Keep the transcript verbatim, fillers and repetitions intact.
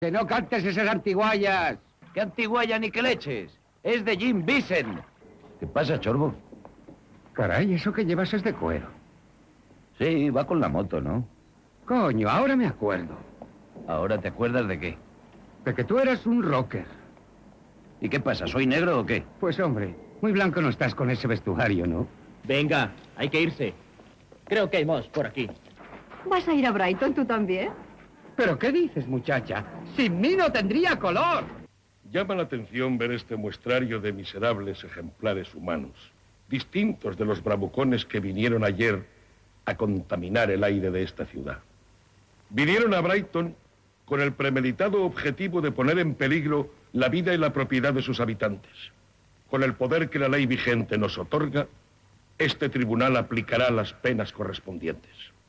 ¡Que no cantes esas antiguallas! ¿Qué antigualla ni qué leches? Es de Jim Vincent. ¿Qué pasa, Chorbo? Caray, eso que llevas es de cuero. Sí, va con la moto, ¿no? Coño, ahora me acuerdo. ¿Ahora te acuerdas de qué? De que tú eras un rocker. ¿Y qué pasa? ¿Soy negro o qué? Pues hombre, muy blanco no estás con ese vestuario, ¿no? Venga, hay que irse. Creo que hay más por aquí. ¿Vas a ir a Brighton tú también? ¿Pero qué dices, muchacha? Sin mí no tendría color. Llama la atención ver este muestrario de miserables ejemplares humanos, distintos de los bravucones que vinieron ayer a contaminar el aire de esta ciudad. Vinieron a Brighton con el premeditado objetivo de poner en peligro la vida y la propiedad de sus habitantes. Con el poder que la ley vigente nos otorga, este tribunal aplicará las penas correspondientes.